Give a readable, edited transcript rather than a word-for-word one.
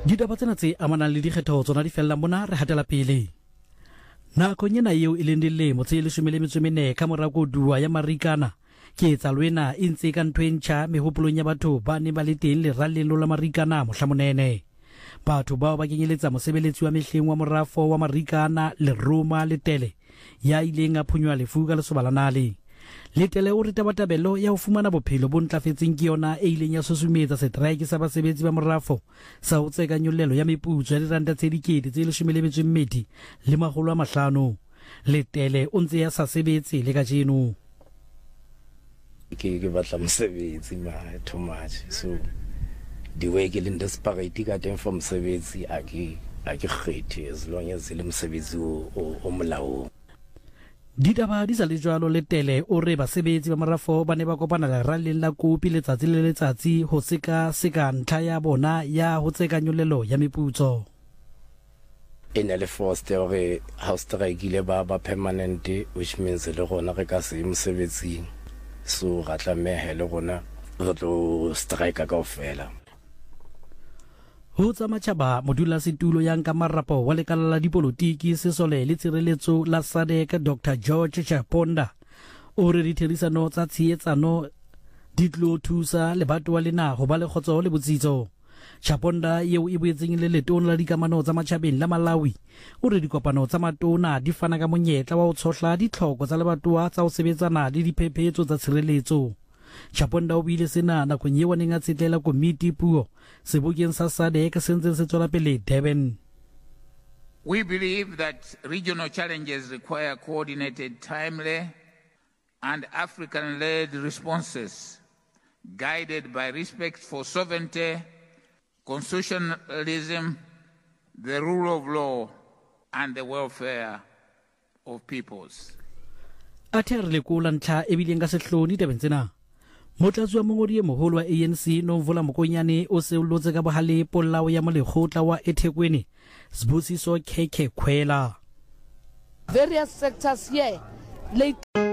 Ditaba tsena tse amanang le dikgetho tsona di fella mona re hatela pele. Nakong ena eo e leng dilemo tse 14 ka mora koduwa ya Marikana ke etsa lwena e ntse ka ntho e ntjha mehopolong ya batho ba ne ba le teng lerallelo la Marikana mohlamonene. Batho bao ba kenyeletsa mosebeletsi wa mehleng wa morafo wa Marikana Leroma Letele ya ileng a phunywa lefu ka lesobalanale. Letele o re tabatabelo ya ho fumana bophelo bo ntlafetseng ke yona e ileng ya susumetsa setraeke sa basebetsi ba morafo sa ho tseka nyollelo ya meputso ya diranta tse 12,500. Letele o ntse ya sa sebetse le kajeno. Ke batla mosebetsi too much, so the way ke leng desperate ka teng for mosebetsi a ke kgethe as long as le mosebetsi o molaong. Ditaba di sa le jwalo Letele o re basebetsi ba morafo ba ne ba kopana leralleng la kopi letsatsi le letsatsi ho seka ntlha ya bona ya ho tseka nyollelo ya meputso. Le forced hore house strike ile ba permanent, which means le gona re ka se mosebetsing, so ra tlameha le gona re tlo strike kaofela. Ho tsa matjhaba modula setulo ya nka marapo wa lekala la dipolotiki sesole le tshireletso la SADC Dr. George Chaponda o re ditherisano tsa tshietsano di tlo thusa lebatowa lena ho ba le kgotso le botsitso. Chaponda yeo e boetseng le letona la dikamano tsa matjhabeng la Malawi o re dikopano tsa matona di fana ka monyetla wa ho tshohla ditlhoko tsa lebatowa tsa ho sebetsana le diphephetso tsa tshireletso. Chaponda o bile sena nakong eo neng a tsetlela komiti puo sebokeng sa SADC se ntse se tswela pele Durban. We believe that regional challenges require coordinated, timely and African-led responses guided by respect for sovereignty, constitutionalism, the rule of law and the welfare of peoples. Athe re lekola ntlha e bileng ka sehloni tabeng tsena. Motlatsi wa mongodi e moholo wa ANC Nomvula Mokonyane o se o lotse ka bohale polao ya molekgotla wa eThekwini Sibusiso Khekhe Khwela. Various sectors here